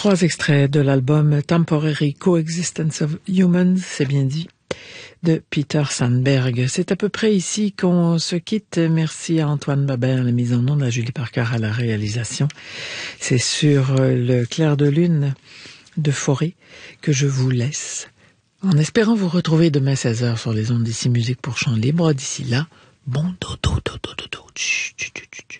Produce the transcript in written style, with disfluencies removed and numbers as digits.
3 extraits de l'album Temporary Coexistence of Humans, c'est bien dit, de Peter Sandberg. C'est à peu près ici qu'on se quitte. Merci à Antoine Babin à la mise en onde, à Julie Parker à la réalisation. C'est sur le clair de lune de Forêt que je vous laisse, en espérant vous retrouver demain 16h sur les ondes d'Ici Musique pour Chant Libre. D'ici là, bon dodo, dodo, dodo, dodo.